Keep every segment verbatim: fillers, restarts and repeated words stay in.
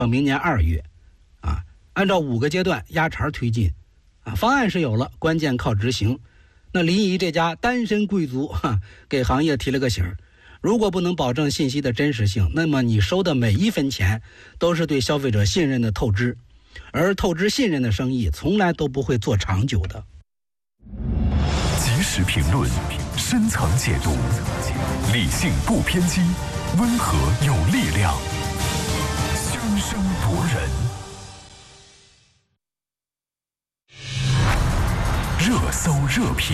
明年二月，啊，按照五个阶段压茬推进，啊，方案是有了，关键靠执行。那临沂这家单身贵族哈，给行业提了个醒，如果不能保证信息的真实性，那么你收的每一分钱都是对消费者信任的透支，而透支信任的生意从来都不会做长久的。 及时评论，深层解读，理性不偏激，温和有力量，声声夺人。热搜热评，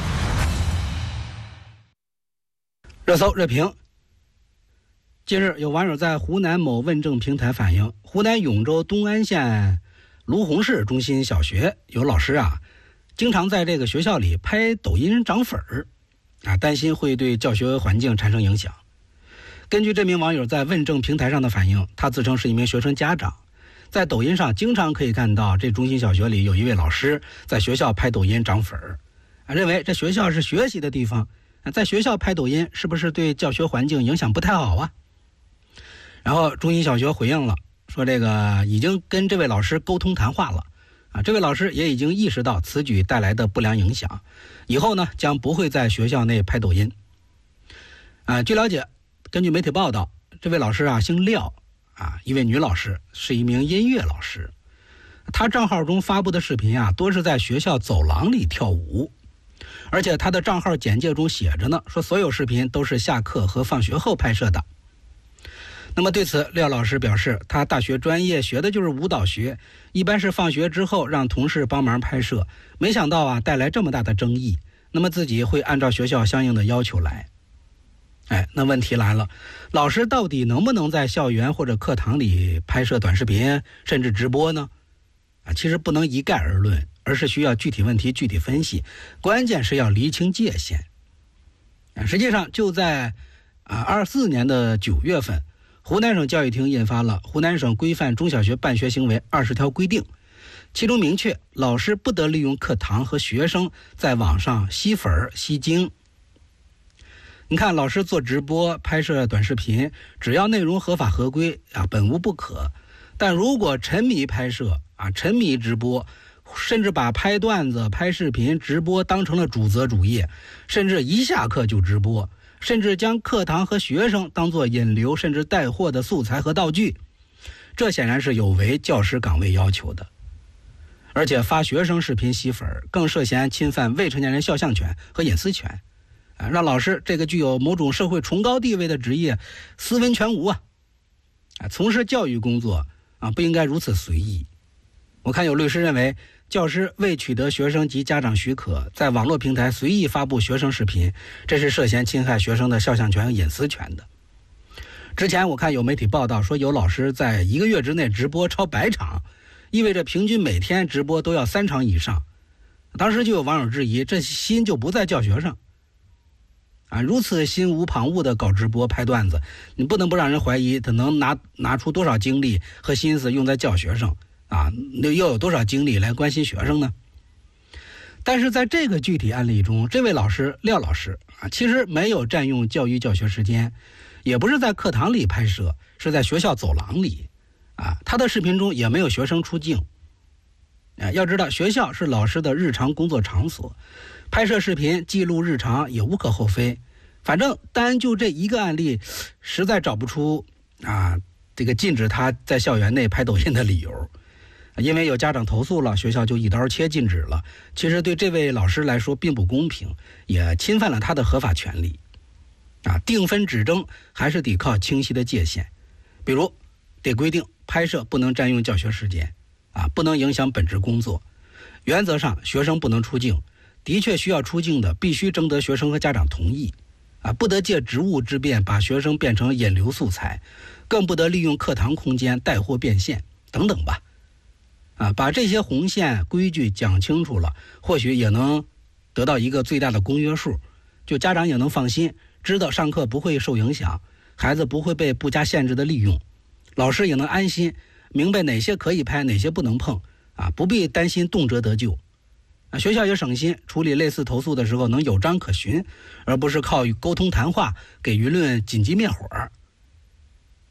热搜热评。近日，有网友在湖南某问政平台反映，湖南永州东安县卢洪市中心小学有老师啊，经常在这个学校里拍抖音涨粉儿，啊，担心会对教学环境产生影响。根据这名网友在问政平台上的反映，他自称是一名学生家长，在抖音上经常可以看到这中心小学里有一位老师在学校拍抖音涨粉儿，啊，认为这学校是学习的地方，啊，在学校拍抖音是不是对教学环境影响不太好啊？然后中心小学回应了，说这个已经跟这位老师沟通谈话了，啊，这位老师也已经意识到此举带来的不良影响，以后呢将不会在学校内拍抖音。啊，据了解，根据媒体报道，这位老师啊姓廖，啊，一位女老师，是一名音乐老师。她账号中发布的视频啊，多是在学校走廊里跳舞，而且她的账号简介中写着呢，说所有视频都是下课和放学后拍摄的。那么对此，廖老师表示，他大学专业学的就是舞蹈学，一般是放学之后让同事帮忙拍摄，没想到啊带来这么大的争议，那么自己会按照学校相应的要求来。哎，那问题来了，老师到底能不能在校园或者课堂里拍摄短视频甚至直播呢？啊，其实不能一概而论，而是需要具体问题具体分析，关键是要厘清界限。啊，实际上就在啊二四年的九月份，湖南省教育厅印发了《湖南省规范中小学办学行为二十条规定》，其中明确，老师不得利用课堂和学生在网上吸粉吸睛。你看，老师做直播、拍摄短视频，只要内容合法合规啊，本无不可。但如果沉迷拍摄啊，沉迷直播，甚至把拍段子、拍视频、直播当成了主责主业，甚至一下课就直播，甚至将课堂和学生当作引流甚至带货的素材和道具，这显然是有违教师岗位要求的。而且发学生视频吸粉，更涉嫌侵犯未成年人肖像权和隐私权，啊，让老师这个具有某种社会崇高地位的职业斯文全无啊！啊，从事教育工作啊，不应该如此随意。我看有律师认为，教师未取得学生及家长许可，在网络平台随意发布学生视频，这是涉嫌侵害学生的肖像权和隐私权的。之前我看有媒体报道说，有老师在一个月之内直播超百场，意味着平均每天直播都要三场以上。当时就有网友质疑，这心就不在教学上啊，如此心无旁骛的搞直播拍段子，你不能不让人怀疑他能拿拿出多少精力和心思用在教学上啊，又有多少精力来关心学生呢？但是在这个具体案例中，这位老师廖老师啊，其实没有占用教育教学时间，也不是在课堂里拍摄，是在学校走廊里啊，他的视频中也没有学生出镜。啊，要知道学校是老师的日常工作场所，拍摄视频记录日常也无可厚非。反正单就这一个案例，实在找不出啊这个禁止他在校园内拍抖音的理由。因为有家长投诉了，学校就一刀切禁止了。其实对这位老师来说并不公平，也侵犯了他的合法权利。啊，定分指征还是得靠清晰的界限，比如得规定拍摄不能占用教学时间。啊，不能影响本职工作。原则上，学生不能出镜，的确需要出镜的，必须征得学生和家长同意。啊，不得借职务之便把学生变成引流素材，更不得利用课堂空间带货变现等等吧。啊，把这些红线规矩讲清楚了，或许也能得到一个最大的公约数，就家长也能放心，知道上课不会受影响，孩子不会被不加限制的利用，老师也能安心。明白哪些可以拍，哪些不能碰啊，不必担心动辄得咎啊。学校也省心，处理类似投诉的时候能有章可循，而不是靠沟通谈话给舆论紧急灭火。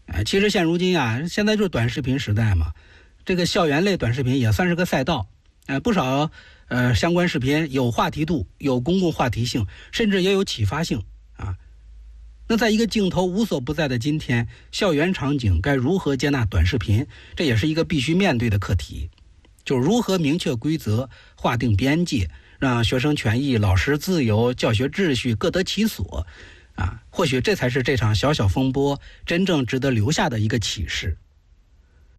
呃，其实现如今啊，现在就是短视频时代嘛，这个校园类短视频也算是个赛道，呃，不少呃相关视频有话题度，有公共话题性，甚至也有启发性啊。那在一个镜头无所不在的今天，校园场景该如何接纳短视频，这也是一个必须面对的课题。就如何明确规则，划定边界，让学生权益、老师自由、教学秩序各得其所啊，或许这才是这场小小风波真正值得留下的一个启示。